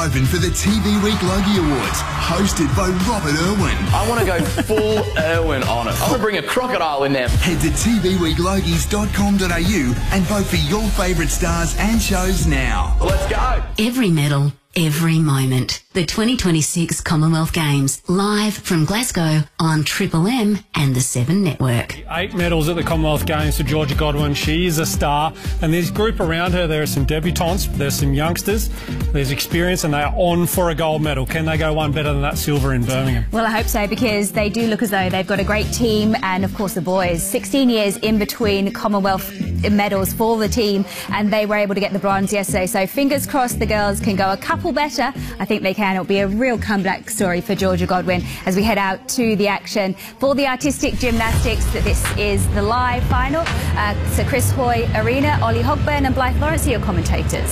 open for the TV Week Logie Awards, hosted by Robert Irwin. I want to go full Irwin on it. I want to bring a crocodile in there. Head to tvweeklogies.com.au and vote for your favourite stars and shows now. Let's go. Every medal, every moment. The 2026 Commonwealth Games, live from Glasgow on Triple M and the 7 Network. 8 medals at the Commonwealth Games for Georgia Godwin. She is a star. And this group around her, there are some debutantes, there's some youngsters, there's experience, and they are on for a gold medal. Can they go one better than that silver in Birmingham? Well, I hope so, because they do look as though they've got a great team. And, of course, the boys, 16 years in between Commonwealth medals for the team, and they were able to get the bronze yesterday. So fingers crossed the girls can go a couple better. I think they can. It'll be a real comeback story for Georgia Godwin as we head out to the action. For the artistic gymnastics, this is the live final. So Chris Hoy, Arena, Ollie Hogburn and Blythe Lawrence are your commentators.